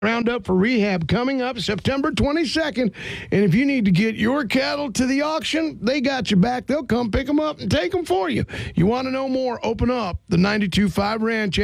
Roundup for rehab coming up September 22nd. And if you need to get your cattle to the auction, they got you back. They'll come pick them up and take them for you. You want to know more? Open up the 92.5 Ranch